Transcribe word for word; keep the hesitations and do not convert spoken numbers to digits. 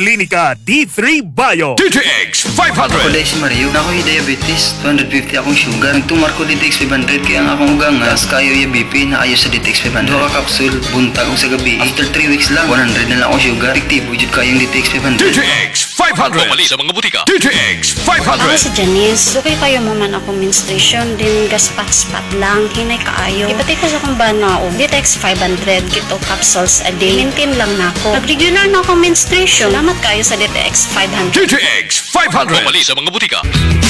Klinika D three Bio. D T X five Ako hundred. dahil si Mario, na ako'y diabetes, two fifty akong sugar. Nagtumar ko D T X five hundred kaya ang akong ugang tas kayo yung B P na ayos sa D T X five hundred. Duha ka kapsul, buntag ko sa gabi. After three weeks lang, one hundred na lang akong sugar. Efektibo jud kayong D T X five hundred. D T X five hundred. Pumali sa mga butika. D T X five Ako hundred. si Janice. Dugay kayo mo man ako menstruation din gaspat-spat lang hinay kaayo. Ipatay ko sa kong banao. D T X five hundred kito capsules a day. Maintain lang nako. Pag-regular na ako menstruation. Salamat kayo sa D T X five hundred. D T X five hundred. Pumali sa mga butika.